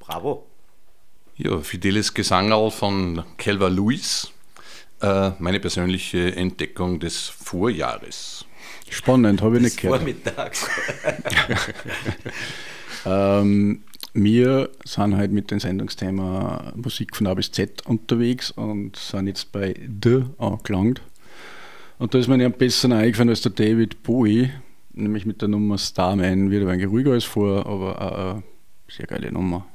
Bravo. Ja, fideles Gesangerl von Calvin Lewis, meine persönliche Entdeckung des Vorjahres. Spannend, habe ich nicht gehört. Vormittags. Wir sind halt mit dem Sendungsthema Musik von A bis Z unterwegs und sind jetzt bei The angelangt. Und da ist mir nicht besser eingefallen als der David Bowie, nämlich mit der Nummer Starman. Wird ein wenig ruhiger als vor, aber auch eine sehr geile Nummer.